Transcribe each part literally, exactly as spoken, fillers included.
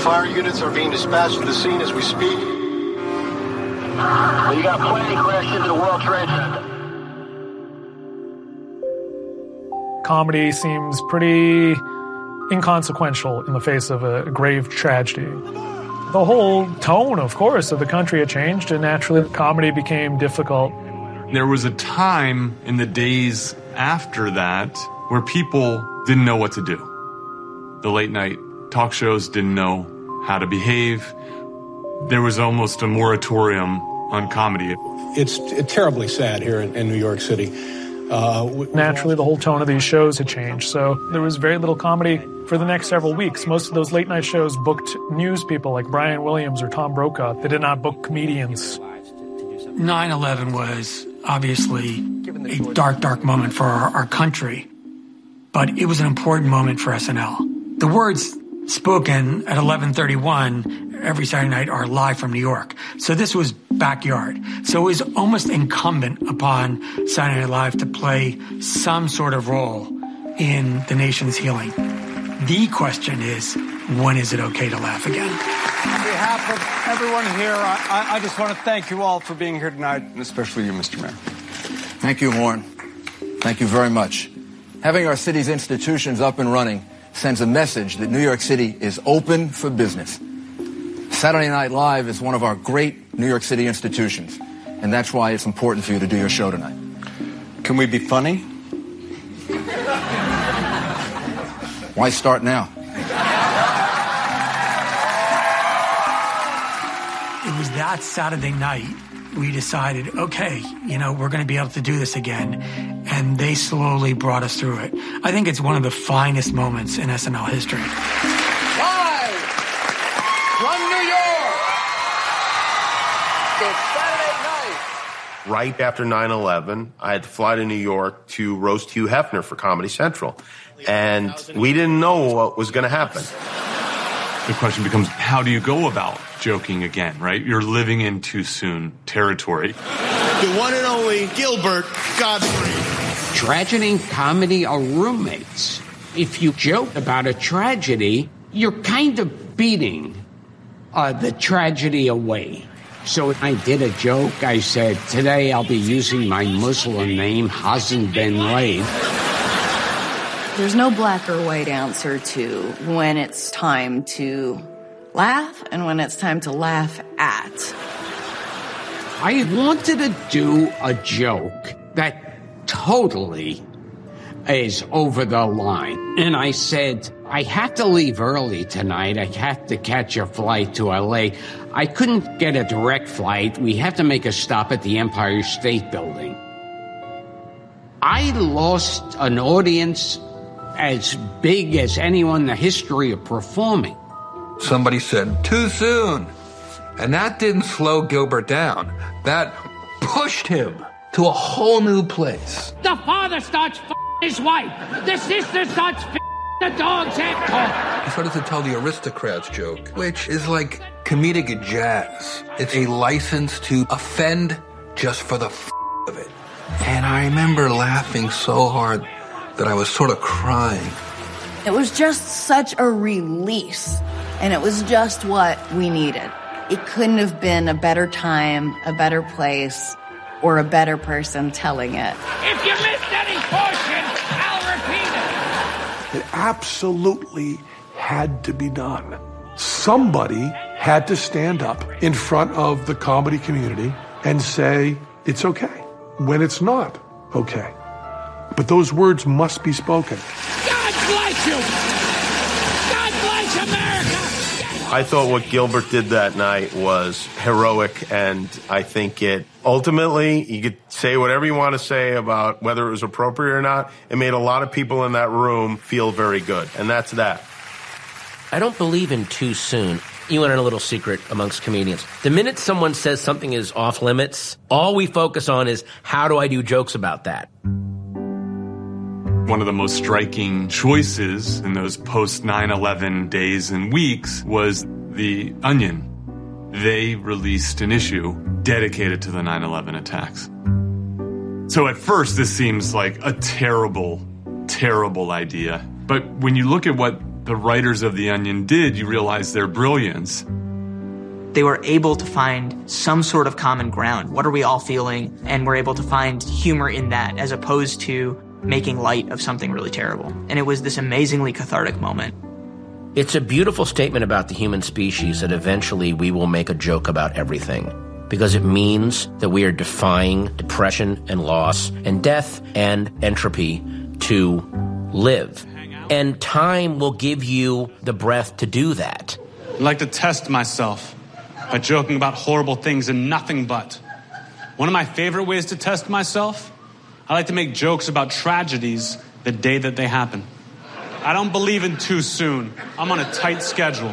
fire units are being dispatched to the scene as we speak. You got plane crashed into the World Trade Center. Comedy seems pretty inconsequential in the face of a grave tragedy. The whole tone, of course, of the country had changed, and naturally comedy became difficult. There was a time in the days after that where people didn't know what to do. The late night talk shows didn't know how to behave. There was almost a moratorium on comedy. It's terribly sad here in, in New York City. Uh, Naturally, the whole tone of these shows had changed, so there was very little comedy for the next several weeks. Most of those late-night shows booked news people like Brian Williams or Tom Brokaw. They did not book comedians. nine eleven was obviously a dark, dark moment for our, our country, but it was an important moment for S N L. The words spoken at eleven thirty-one every Saturday night are live from New York. So this was backyard. So it was almost incumbent upon Saturday Night Live to play some sort of role in the nation's healing. The question is, when is it okay to laugh again? On behalf of everyone here, I, I just want to thank you all for being here tonight, and especially you, Mister Mayor. Thank you, Warren. Thank you very much. Having our city's institutions up and running sends a message that New York City is open for business. Saturday Night Live is one of our great New York City institutions, and that's why it's important for you to do your show tonight. Can we be funny? Why start now? It was that Saturday night we decided, okay, you know, we're going to be able to do this again. And they slowly brought us through it. I think it's one of the finest moments in S N L history. Live from New York, it's Saturday night. Right after nine eleven, I had to fly to New York to roast Hugh Hefner for Comedy Central. And we didn't know what was going to happen. The question becomes, how do you go about joking again, right? You're living in too soon territory. The one and only Gilbert Gottfried. Tragedy and comedy are roommates. If you joke about a tragedy, you're kind of beating uh, the tragedy away. So I did a joke. I said, today I'll be using my Muslim name, Hassan Ben Laden. There's no black or white answer to when it's time to laugh and when it's time to laugh at. I wanted to do a joke that totally is over the line. And I said, I have to leave early tonight. I have to catch a flight to L A. I couldn't get a direct flight. We have to make a stop at the Empire State Building. I lost an audience as big as anyone in the history of performing. Somebody said, too soon. And that didn't slow Gilbert down. That pushed him to a whole new place. The father starts f***ing his wife. The sister starts f***ing the dog's head. He started to tell the aristocrats joke, which is like comedic jazz. It's a license to offend just for the f*** of it. And I remember laughing so hard that I was sort of crying. It was just such a release, and it was just what we needed. It couldn't have been a better time, a better place, or a better person telling it. If you missed any portion, I'll repeat it. It absolutely had to be done. Somebody had to stand up in front of the comedy community and say, it's okay, when it's not okay. But those words must be spoken. God bless you! God bless America! I thought what Gilbert did that night was heroic, and I think it ultimately, you could say whatever you want to say about whether it was appropriate or not. It made a lot of people in that room feel very good, and that's that. I don't believe in too soon. You want a little secret amongst comedians. The minute someone says something is off limits, all we focus on is, how do I do jokes about that? One of the most striking choices in those post nine eleven days and weeks was The Onion. They released an issue dedicated to the nine eleven attacks. So at first, this seems like a terrible, terrible idea. But when you look at what the writers of The Onion did, you realize their brilliance. They were able to find some sort of common ground. What are we all feeling? And we're able to find humor in that as opposed to making light of something really terrible. And it was this amazingly cathartic moment. It's a beautiful statement about the human species that eventually we will make a joke about everything, because it means that we are defying depression and loss and death and entropy to live. And time will give you the breath to do that. I like to test myself by joking about horrible things and nothing but. One of my favorite ways to test myself, I like to make jokes about tragedies the day that they happen. I don't believe in too soon. I'm on a tight schedule.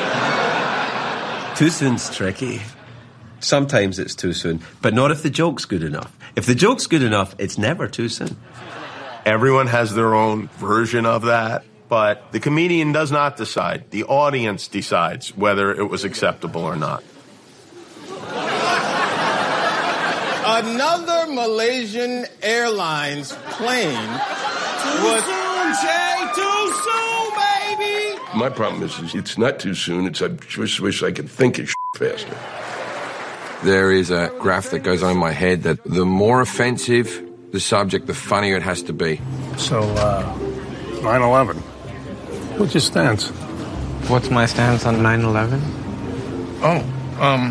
Too soon's tricky. Sometimes it's too soon, but not if the joke's good enough. If the joke's good enough, it's never too soon. Everyone has their own version of that, but the comedian does not decide. The audience decides whether it was acceptable or not. Another Malaysian Airlines plane Too was... soon, Jay! Too soon, baby! My problem is, is it's not too soon. It's I just wish I could think of faster. There is a graph that goes on in my head that the more offensive the subject, the funnier it has to be. So, uh, nine eleven. What's your stance? What's my stance on nine eleven? Oh, um...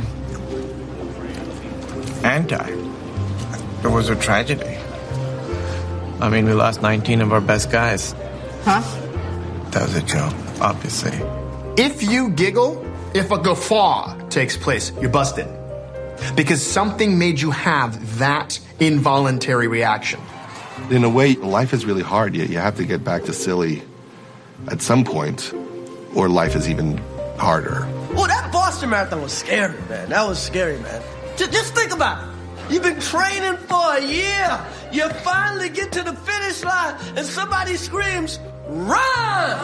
anti. It was a tragedy. I mean, we lost nineteen of our best guys. Huh? That was a joke, obviously. If you giggle, if a guffaw takes place, you're busted. Because something made you have that involuntary reaction. In a way, life is really hard. You, you have to get back to silly at some point, or life is even harder. Well, that Boston Marathon was scary, man. That was scary, man. Just, just think about it. You've been training for a year. You finally get to the finish line, and somebody screams, "Run!"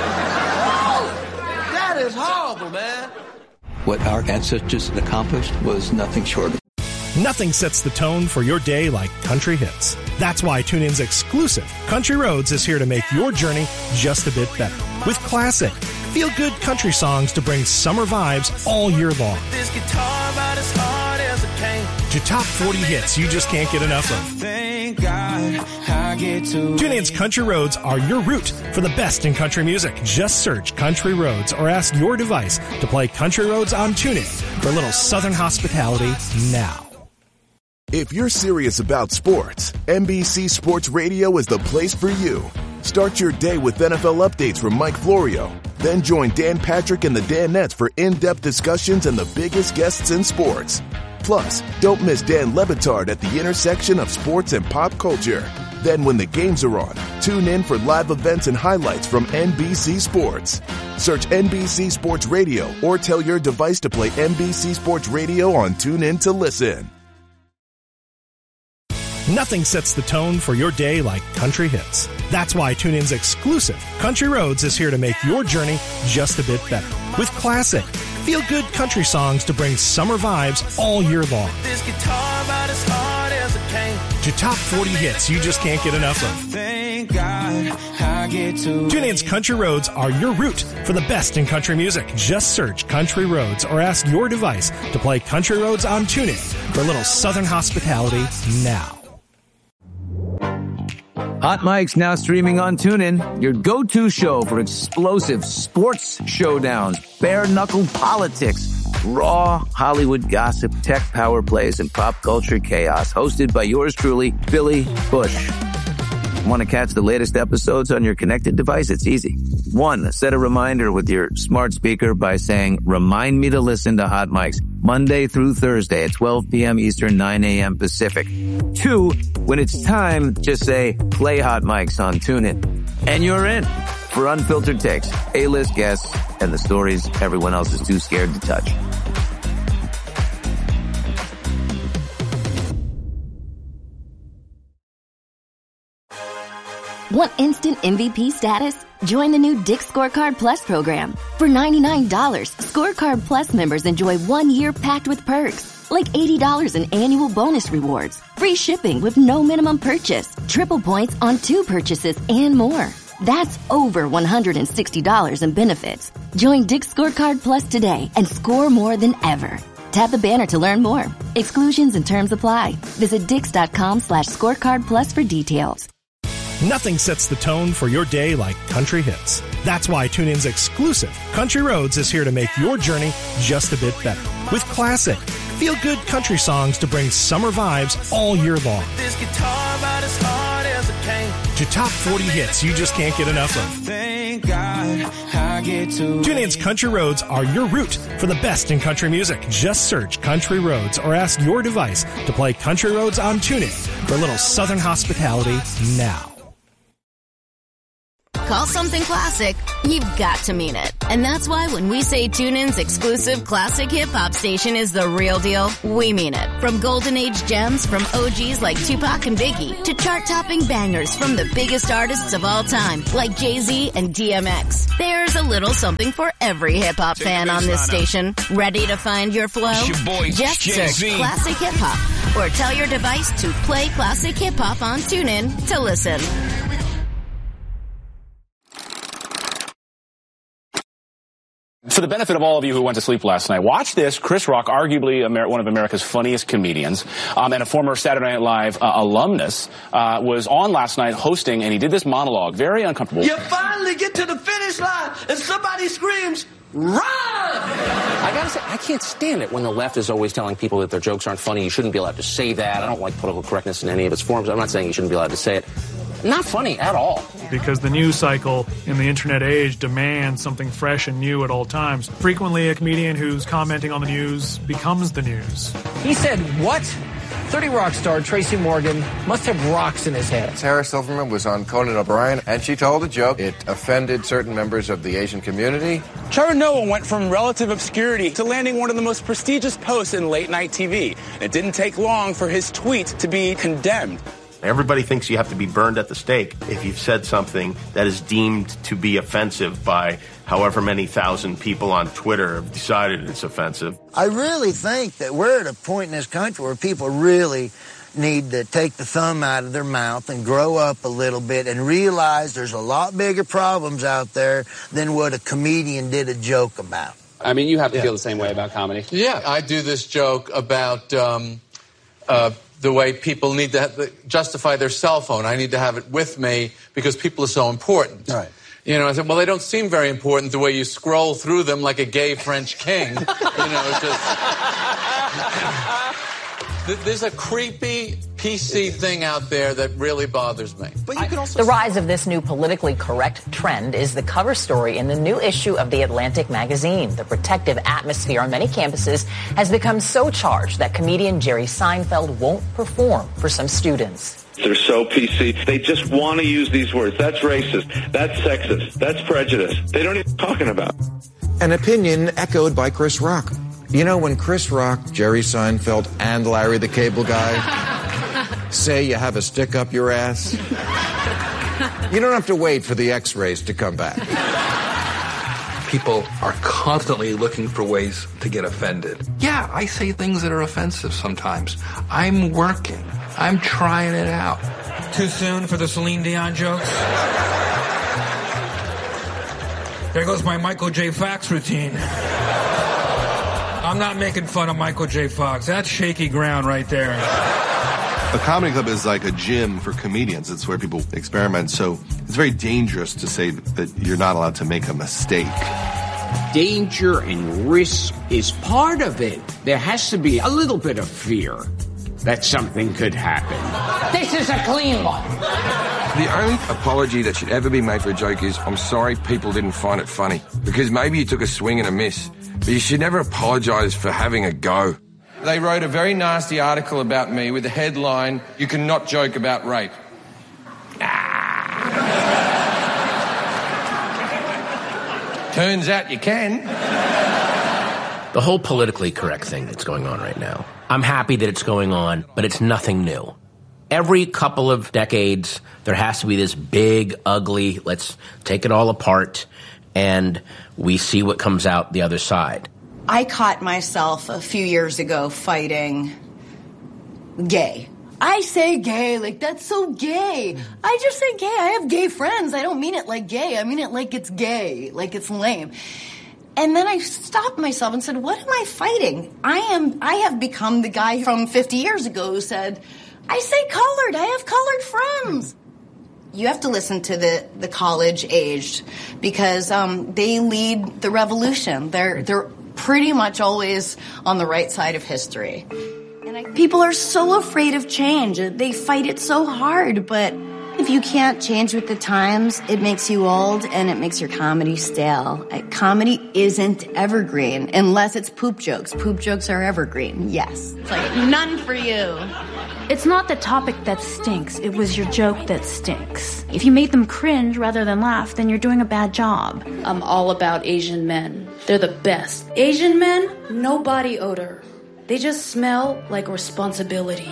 That is horrible, man. What our ancestors accomplished was nothing short of. Nothing sets the tone for your day like country hits. That's why TuneIn's exclusive Country Roads is here to make your journey just a bit better. With classic, feel-good country songs to bring summer vibes all year long. This guitar about as hard as it came. To top forty hits you just can't get enough of. Thank God I get to. TuneIn's Country Roads are your route for the best in country music. Just search Country Roads or ask your device to play Country Roads on TuneIn for a little southern hospitality now. If you're serious about sports, N B C Sports Radio is the place for you. Start your day with N F L updates from Mike Florio. Then join Dan Patrick and the Danettes for in-depth discussions and the biggest guests in sports. Plus, don't miss Dan Le Batard at the intersection of sports and pop culture. Then when the games are on, tune in for live events and highlights from N B C Sports. Search N B C Sports Radio or tell your device to play N B C Sports Radio on TuneIn to listen. Nothing sets the tone for your day like country hits. That's why TuneIn's exclusive Country Roads is here to make your journey just a bit better. With classic, feel-good country songs to bring summer vibes all year long. This guitar about as hard as it came. To top forty hits you just can't get enough of. Thank God I get to. TuneIn's Country Roads are your route for the best in country music. Just search Country Roads or ask your device to play Country Roads on TuneIn for a little southern hospitality now. Hot Mike's now streaming on TuneIn, your go-to show for explosive sports showdowns, bare-knuckle politics, raw Hollywood gossip, tech power plays, and pop culture chaos. Hosted by yours truly, Billy Bush. Want to catch the latest episodes on your connected device? It's easy. One, set a reminder with your smart speaker by saying, "Remind me to listen to Hot Mike's Monday through Thursday at twelve p.m. Eastern, nine a.m. Pacific." Two, when it's time, just say, "Play Hot Mike's" on TuneIn. And you're in for unfiltered takes, A-list guests, and the stories everyone else is too scared to touch. Want instant M V P status? Join the new Dick's Scorecard Plus program. For ninety-nine dollars, Scorecard Plus members enjoy one year packed with perks, like eighty dollars in annual bonus rewards, free shipping with no minimum purchase, triple points on two purchases, and more. That's over one hundred sixty dollars in benefits. Join Dick's Scorecard Plus today and score more than ever. Tap the banner to learn more. Exclusions and terms apply. Visit dix.com slash scorecard plus for details. Nothing sets the tone for your day like country hits. That's why TuneIn's exclusive Country Roads is here to make your journey just a bit better. With classic, feel-good country songs to bring summer vibes all year long. This guitar about as hard as it came. To top forty hits you just can't get enough of. Thank God I get to. TuneIn's Country Roads are your route for the best in country music. Just search Country Roads or ask your device to play Country Roads on TuneIn for a little southern hospitality now. Call something classic, you've got to mean it. And that's why when we say TuneIn's exclusive classic hip-hop station is the real deal, we mean it. From golden age gems from O Gs like Tupac and Biggie to chart-topping bangers from the biggest artists of all time like Jay-Z and D M X. There's a little something for every hip-hop fan on this station. Ready to find your flow? Your boy, Just Jay-Z. search classic hip-hop or tell your device to play classic hip-hop on TuneIn to listen. For the benefit of all of you who went to sleep last night, watch this. Chris Rock, arguably Amer- one of America's funniest comedians, um, and a former Saturday Night Live uh, alumnus, uh, was on last night hosting, and he did this monologue, very uncomfortable. You finally get to the finish line, and somebody screams, "Run!" I gotta say, I can't stand it when the left is always telling people that their jokes aren't funny. You shouldn't be allowed to say that. I don't like political correctness in any of its forms. I'm not saying you shouldn't be allowed to say it. Not funny at all. Because the news cycle in the internet age demands something fresh and new at all times. Frequently, a comedian who's commenting on the news becomes the news. He said, what? thirty Rock star Tracy Morgan must have rocks in his head. Sarah Silverman was on Conan O'Brien, and she told a joke. It offended certain members of the Asian community. Trevor Noah went from relative obscurity to landing one of the most prestigious posts in late-night T V. It didn't take long for his tweet to be condemned. Everybody thinks you have to be burned at the stake if you've said something that is deemed to be offensive by however many thousand people on Twitter have decided it's offensive. I really think that we're at a point in this country where people really need to take the thumb out of their mouth and grow up a little bit and realize there's a lot bigger problems out there than what a comedian did a joke about. I mean, you have to Yeah. feel the same way about comedy. Yeah, I do this joke about um, uh, the way people need to have, justify their cell phone. I need to have it with me because people are so important. Right. You know, I said, well, they don't seem very important the way you scroll through them like a gay French king. You know, it's just... There's a creepy P C thing out there that really bothers me. But you can also the rise of this new politically correct trend is the cover story in the new issue of The Atlantic magazine. The protective atmosphere on many campuses has become so charged that comedian Jerry Seinfeld won't perform for some students. They're so P C. They just want to use these words. That's racist. That's sexist. That's prejudice. They don't even talking about. An opinion echoed by Chris Rock. You know, when Chris Rock, Jerry Seinfeld, and Larry the Cable Guy say you have a stick up your ass, you don't have to wait for the x-rays to come back. People are constantly looking for ways to get offended. Yeah, I say things that are offensive sometimes. I'm working. I'm trying it out. Too soon for the Celine Dion jokes? There goes my Michael J. Fox routine. I'm not making fun of Michael J. Fox. That's shaky ground right there. A comedy club is like a gym for comedians. It's where people experiment. So it's very dangerous to say that you're not allowed to make a mistake. Danger and risk is part of it. There has to be a little bit of fear that something could happen. This is a clean one. The only apology that should ever be made for a joke is, I'm sorry people didn't find it funny. Because maybe you took a swing and a miss. But you should never apologise for having a go. They wrote a very nasty article about me with the headline, "You cannot joke about rape." Ah. Turns out you can. The whole politically correct thing that's going on right now. I'm happy that it's going on, but it's nothing new. Every couple of decades, there has to be this big, ugly, let's take it all apart, and we see what comes out the other side. I caught myself a few years ago fighting gay. I say gay, like, that's so gay. I just say gay. I have gay friends. I don't mean it like gay. I mean it like it's gay, like it's lame. And then I stopped myself and said, what am I fighting? I am, I have become the guy from fifty years ago who said, I say colored. I have colored friends. You have to listen to the, the college-aged because um, they lead the revolution. They're they're pretty much always on the right side of history. And I, people are so afraid of change. They fight it so hard, but if you can't change with the times, it makes you old and it makes your comedy stale. Uh, comedy isn't evergreen unless it's poop jokes. Poop jokes are evergreen, yes. It's like, none for you. It's not the topic that stinks. It was your joke that stinks. If you made them cringe rather than laugh, then you're doing a bad job. I'm all about Asian men. They're the best. Asian men, no body odor. They just smell like responsibility.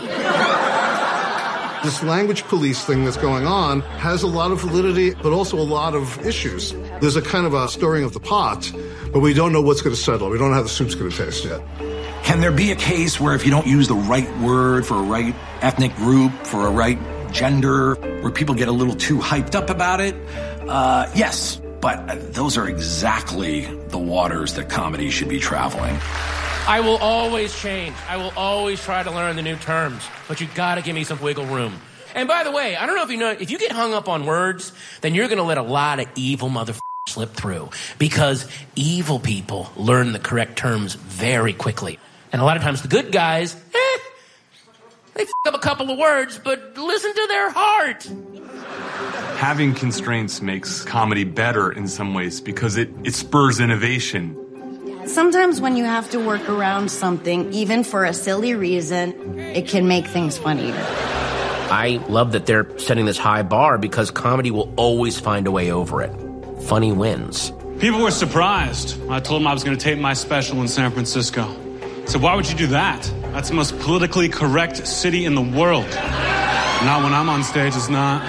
This language police thing that's going on has a lot of validity, but also a lot of issues. There's a kind of a stirring of the pot, but we don't know what's going to settle. We don't know how the soup's going to taste yet. Can there be a case where if you don't use the right word for a right ethnic group, for a right gender, where people get a little too hyped up about it? Uh, yes, but those are exactly the waters that comedy should be traveling. I will always change. I will always try to learn the new terms, but you gotta give me some wiggle room. And by the way, I don't know if you know, if you get hung up on words, then you're gonna let a lot of evil motherfuckers slip through, because evil people learn the correct terms very quickly. And a lot of times the good guys, eh, they f*** up a couple of words, but listen to their heart. Having constraints makes comedy better in some ways because it, it spurs innovation. Sometimes when you have to work around something, even for a silly reason, it can make things funnier. I love that they're setting this high bar because comedy will always find a way over it. Funny wins. People were surprised. I told them I was going to tape my special in San Francisco. So why would you do that? That's the most politically correct city in the world. Not when I'm on stage, it's not.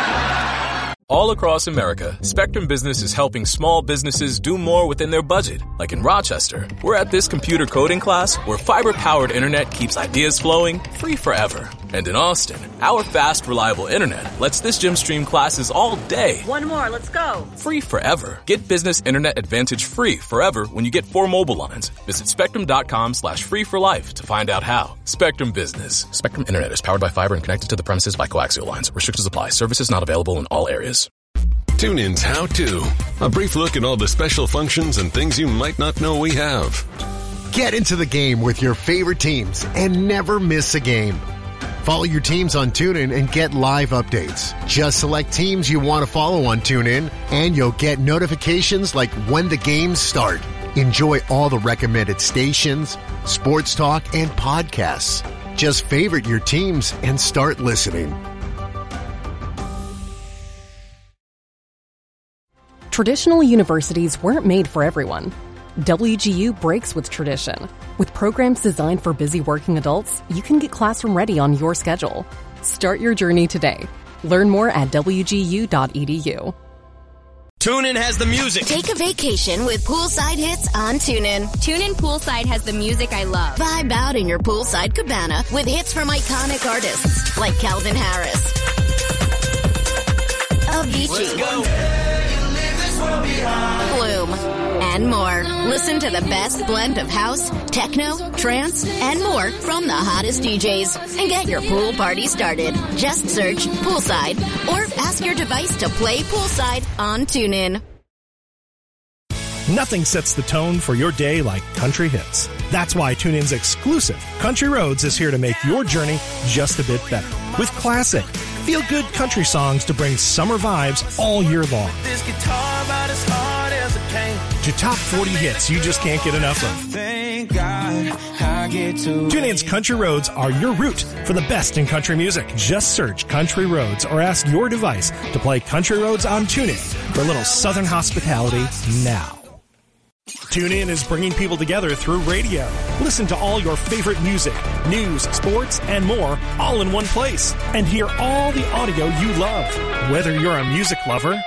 All across America, Spectrum Business is helping small businesses do more within their budget. Like in Rochester, we're at this computer coding class where fiber-powered internet keeps ideas flowing free forever. And in Austin, our fast, reliable internet lets this gym stream classes all day. One more, let's go. Free forever. Get Business Internet Advantage free forever when you get four mobile lines. Visit spectrum.com slash free for life to find out how. Spectrum Business. Spectrum Internet is powered by fiber and connected to the premises by coaxial lines. Restrictions apply. Services not available in all areas. TuneIn's How To. A brief look at all the special functions and things you might not know we have. Get into the game with your favorite teams and never miss a game. Follow your teams on TuneIn and get live updates. Just select teams you want to follow on TuneIn, and you'll get notifications like when the games start. Enjoy all the recommended stations, sports talk, and podcasts. Just favorite your teams and start listening. Traditional universities weren't made for everyone. W G U breaks with tradition. With programs designed for busy working adults, you can get classroom ready on your schedule. Start your journey today. Learn more at w g u dot e d u. TuneIn has the music. Take a vacation with poolside hits on TuneIn. TuneIn Poolside has the music I love. Vibe out in your poolside cabana with hits from iconic artists like Calvin Harris, Avicii, Flume, and more. Listen to the best blend of house, techno, trance, and more from the hottest D Js. And get your pool party started. Just search Poolside or ask your device to play Poolside on TuneIn. Nothing sets the tone for your day like country hits. That's why TuneIn's exclusive Country Roads is here to make your journey just a bit better. With classic, feel-good country songs to bring summer vibes all year long. This guitar about as hard as a cane. To top forty hits you just can't get enough of. Thank God I get to TuneIn's Country Roads are your route for the best in country music. Just search Country Roads or ask your device to play Country Roads on TuneIn for a little southern hospitality now. TuneIn is bringing people together through radio. Listen to all your favorite music, news, sports, and more all in one place. And hear all the audio you love. Whether you're a music lover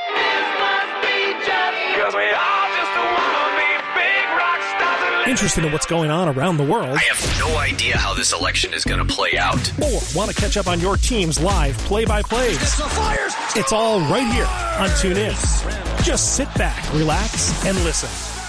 Interested in what's going on around the world? I have no idea how this election is going to play out. Or want to catch up on your team's live play-by-plays? It's the Flyers! It's all right here on TuneIn. Just sit back, relax, and listen.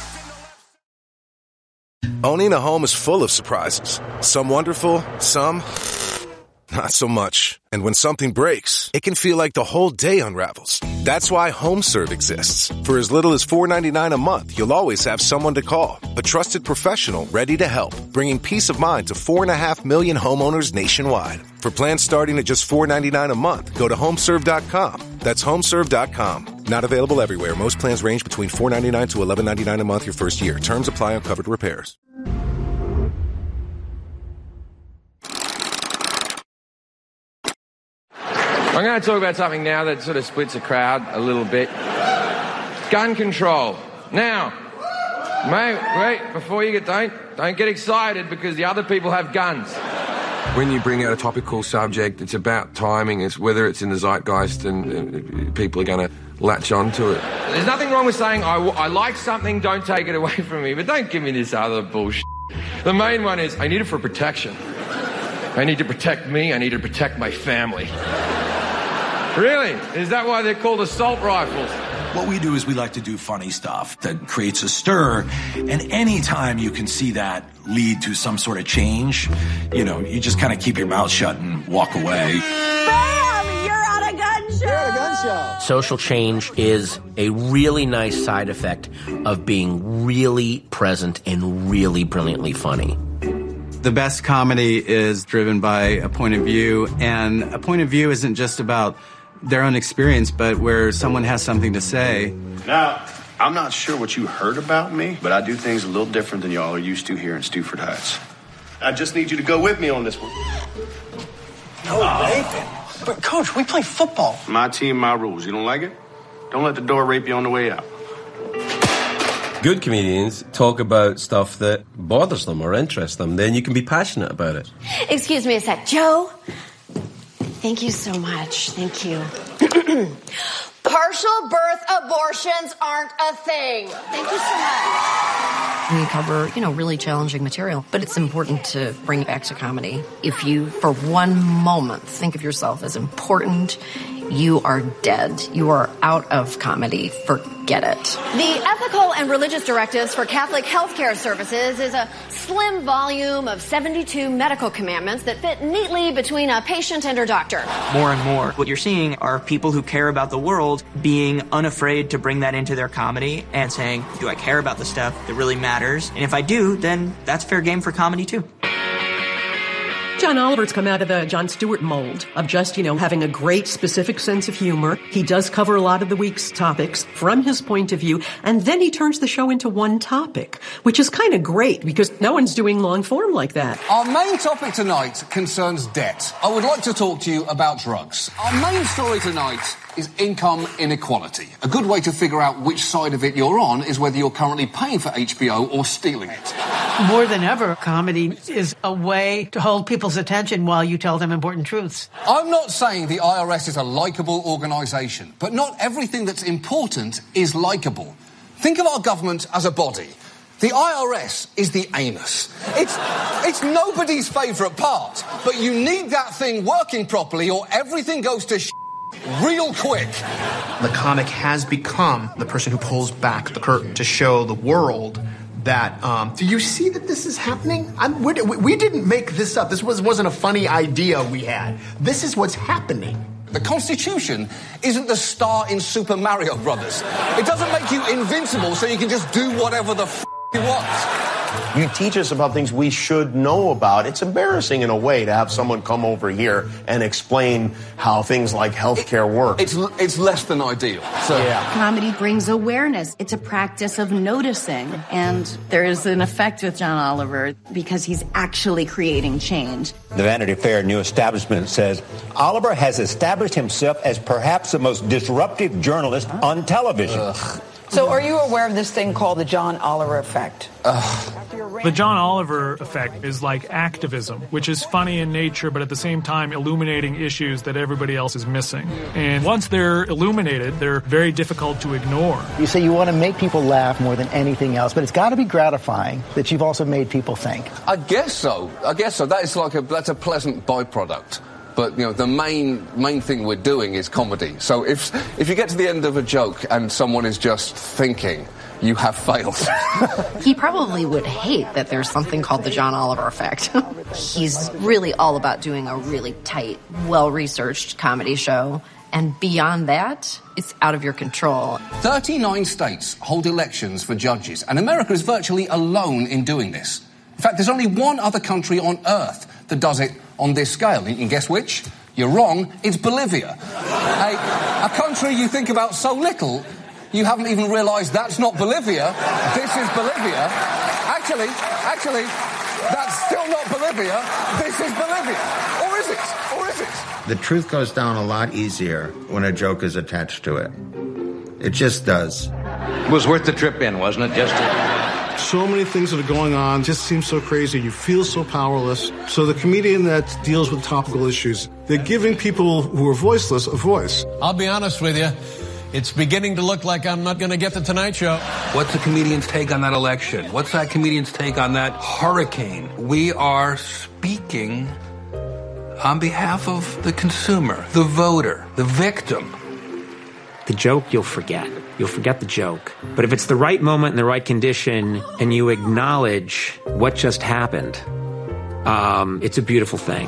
Owning a home is full of surprises. Some wonderful, some not so much. And when something breaks, it can feel like the whole day unravels. That's why HomeServe exists. For as little as four dollars and ninety-nine cents a month, you'll always have someone to call. A trusted professional ready to help, bringing peace of mind to four point five million homeowners nationwide. For plans starting at just four dollars and ninety-nine cents a month, go to homeserve dot com. That's homeserve dot com. Not available everywhere. Most plans range between four dollars and ninety-nine cents to eleven dollars and ninety-nine cents a month your first year. Terms apply on covered repairs. I'm going to talk about something now that sort of splits a crowd a little bit. Gun control. Now, mate, wait, before you get, don't, don't get excited because the other people have guns. When you bring out a topical subject, it's about timing. It's whether it's in the zeitgeist and uh, people are going to latch on to it. There's nothing wrong with saying, I, I like something, don't take it away from me, but don't give me this other bullshit. The main one is, I need it for protection. I need to protect me, I need to protect my family. Really? Is that why they're called assault rifles? What we do is we like to do funny stuff that creates a stir, and anytime you can see that lead to some sort of change, you know, you just kind of keep your mouth shut and walk away. Bam! You're on a gun show! You're on a gun show! Social change is a really nice side effect of being really present and really brilliantly funny. The best comedy is driven by a point of view, and a point of view isn't just about their own experience, but where someone has something to say. Now, I'm not sure what you heard about me, but I do things a little different than y'all are used to here in Stuford Heights. I just need you to go with me on this one. No, Nathan. But, Coach, we play football. My team, my rules. You don't like it? Don't let the door rape you on the way out. Good comedians talk about stuff that bothers them or interests them. Then you can be passionate about it. Excuse me a sec. Joe? Thank you so much. Thank you. Partial birth abortions aren't a thing. Thank you so much. We cover, you know, really challenging material, but it's important to bring it back to comedy. If you, for one moment, think of yourself as important, you are dead. You are out of comedy. Forget it. The Ethical and Religious Directives for Catholic Healthcare Services is a slim volume of seventy-two medical commandments that fit neatly between a patient and her doctor. More and more, what you're seeing are people who care about the world being unafraid to bring that into their comedy and saying, do I care about the stuff that really matters? And if I do, then that's fair game for comedy too. John Oliver's come out of the Jon Stewart mold of just, you know, having a great specific sense of humor. He does cover a lot of the week's topics from his point of view, and then he turns the show into one topic, which is kind of great because no one's doing long form like that. Our main topic tonight concerns debt. I would like to talk to you about drugs. Our main story tonight is income inequality. A good way to figure out which side of it you're on is whether you're currently paying for H B O or stealing it. More than ever, comedy is a way to hold people's attention while you tell them important truths. I'm not saying the I R S is a likeable organisation, but not everything that's important is likeable. Think of our government as a body. The I R S is the anus. It's, it's nobody's favourite part, but you need that thing working properly or everything goes to sh** real quick. The comic has become the person who pulls back the curtain to show the world that, um... Do you see that this is happening? I'm, we, we didn't make this up. This was, wasn't a funny idea we had. This is what's happening. The Constitution isn't the star in Super Mario Brothers. It doesn't make you invincible so you can just do whatever the f*** you want. You teach us about things we should know about. It's embarrassing in a way to have someone come over here and explain how things like healthcare work. It's it's less than ideal. So yeah. Comedy brings awareness. It's a practice of noticing. And there is an effect with John Oliver because he's actually creating change. The Vanity Fair new establishment says Oliver has established himself as perhaps the most disruptive journalist on television. Ugh. So are you aware of this thing called the John Oliver effect? Uh, The John Oliver effect is like activism, which is funny in nature, but at the same time illuminating issues that everybody else is missing. And once they're illuminated, they're very difficult to ignore. You say you want to make people laugh more than anything else, but it's got to be gratifying that you've also made people think. I guess so. I guess so. That is like a that's a pleasant byproduct. But, you know, the main main thing we're doing is comedy. So if if you get to the end of a joke and someone is just thinking, you have failed. He probably would hate that there's something called the John Oliver effect. He's really all about doing a really tight, well-researched comedy show. And beyond that, it's out of your control. thirty-nine states hold elections for judges, and America is virtually alone in doing this. In fact, there's only one other country on Earth that does it on this scale. And guess which? You're wrong. It's Bolivia. a, a country you think about so little, you haven't even realised that's not Bolivia. This is Bolivia. Actually, actually, that's still not Bolivia. This is Bolivia. Or is it? Or is it? The truth goes down a lot easier when a joke is attached to it. It just does. It was worth the trip in, wasn't it? Just to... So many things that are going on just seem so crazy. You feel so powerless. So the comedian that deals with topical issues, they're giving people who are voiceless a voice. I'll be honest with you. It's beginning to look like I'm not going to get the Tonight Show. What's the comedian's take on that election? What's that comedian's take on that hurricane? We are speaking on behalf of the consumer, the voter, the victim. The joke you'll forget. You'll forget the joke. But if it's the right moment and the right condition and you acknowledge what just happened, um, it's a beautiful thing.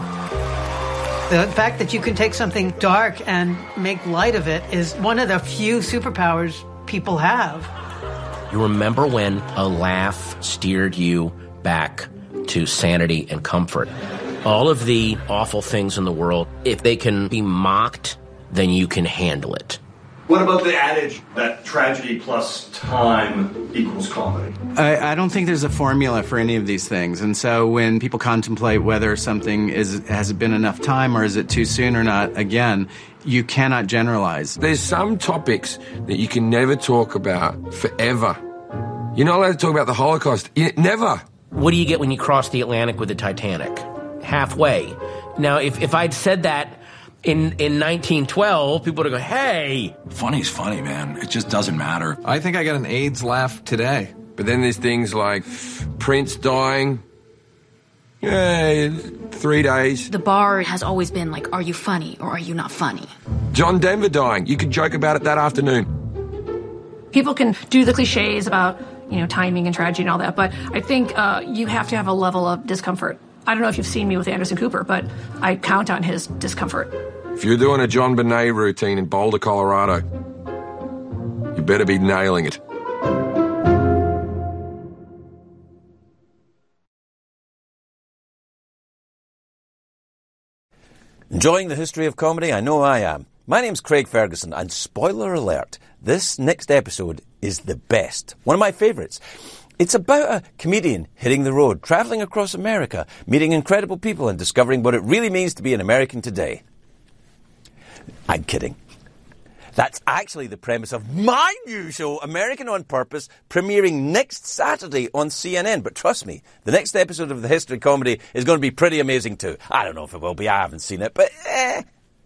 The fact that you can take something dark and make light of it is one of the few superpowers people have. You remember when a laugh steered you back to sanity and comfort. All of the awful things in the world, if they can be mocked, then you can handle it. What about the adage that tragedy plus time equals comedy? I, I don't think there's a formula for any of these things. And so when people contemplate whether something is has it been enough time or is it too soon or not, again, you cannot generalize. There's some topics that you can never talk about forever. You're not allowed to talk about the Holocaust. You, never. What do you get when you cross the Atlantic with the Titanic? Halfway. Now, if, if I'd said that In in nineteen twelve, people would go, hey. Funny's funny, man. It just doesn't matter. I think I got an AIDS laugh today. But then there's things like Prince dying. Yeah, three days. The bar has always been like, are you funny or are you not funny? John Denver dying. You could joke about it that afternoon. People can do the cliches about, you know, timing and tragedy and all that, but I think uh, you have to have a level of discomfort. I don't know if you've seen me with Anderson Cooper, but I count on his discomfort. If you're doing a John Bonet routine in Boulder, Colorado, you better be nailing it. Enjoying the history of comedy? I know I am. My name's Craig Ferguson, and spoiler alert, this next episode is the best. One of my favourites. It's about a comedian hitting the road, travelling across America, meeting incredible people and discovering what it really means to be an American today. I'm kidding. That's actually the premise of my new show, American on Purpose, premiering next Saturday on C N N. But trust me, the next episode of The History Comedy is going to be pretty amazing too. I don't know if it will be, I haven't seen it, but eh...